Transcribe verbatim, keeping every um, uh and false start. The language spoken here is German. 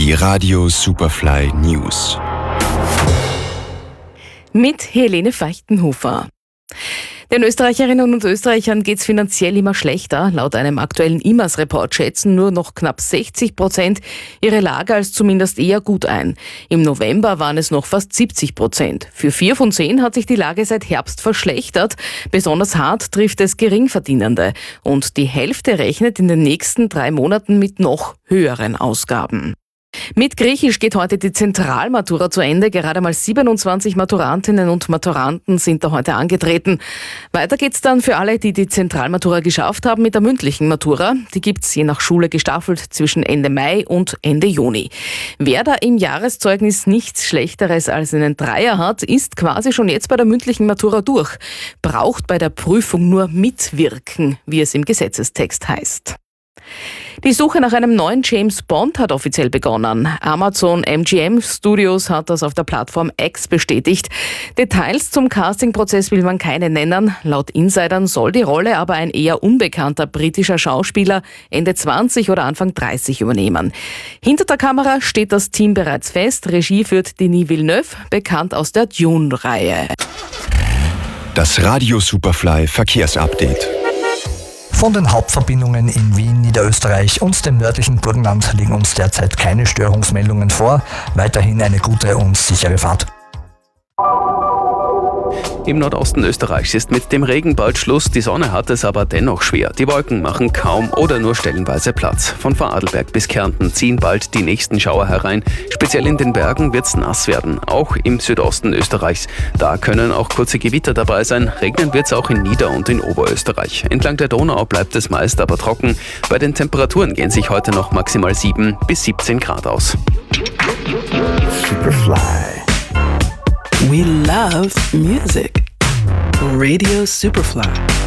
Die Radio Superfly News. Mit Helene Feichtenhofer. Den Österreicherinnen und Österreichern geht's finanziell immer schlechter. Laut einem aktuellen I M A S-Report schätzen nur noch knapp sechzig Prozent ihre Lage als zumindest eher gut ein. Im November waren es noch fast siebzig Prozent. Für vier von zehn hat sich die Lage seit Herbst verschlechtert. Besonders hart trifft es Geringverdienende. Und die Hälfte rechnet in den nächsten drei Monaten mit noch höheren Ausgaben. Mit Griechisch geht heute die Zentralmatura zu Ende. Gerade mal siebenundzwanzig Maturantinnen und Maturanten sind da heute angetreten. Weiter geht's dann für alle, die die Zentralmatura geschafft haben, mit der mündlichen Matura. Die gibt's je nach Schule gestaffelt zwischen Ende Mai und Ende Juni. Wer da im Jahreszeugnis nichts Schlechteres als einen Dreier hat, ist quasi schon jetzt bei der mündlichen Matura durch. Braucht bei der Prüfung nur mitwirken, wie es im Gesetzestext heißt. Die Suche nach einem neuen James Bond hat offiziell begonnen. Amazon M G M Studios hat das auf der Plattform X bestätigt. Details zum Castingprozess will man keine nennen. Laut Insidern soll die Rolle aber ein eher unbekannter britischer Schauspieler Ende zwanzig oder Anfang dreißig übernehmen. Hinter der Kamera steht das Team bereits fest. Regie führt Denis Villeneuve, bekannt aus der Dune-Reihe. Das Radio Superfly Verkehrsupdate. Von den Hauptverbindungen in Wien, Niederösterreich und dem nördlichen Burgenland liegen uns derzeit keine Störungsmeldungen vor. Weiterhin eine gute und sichere Fahrt. Im Nordosten Österreichs ist mit dem Regen bald Schluss, die Sonne hat es aber dennoch schwer. Die Wolken machen kaum oder nur stellenweise Platz. Von Vorarlberg bis Kärnten ziehen bald die nächsten Schauer herein. Speziell in den Bergen wird's nass werden, auch im Südosten Österreichs. Da können auch kurze Gewitter dabei sein. Regnen wird's auch in Nieder- und in Oberösterreich. Entlang der Donau bleibt es meist aber trocken. Bei den Temperaturen gehen sich heute noch maximal sieben bis siebzehn Grad aus. Superfly. We love music. Radio Superfly.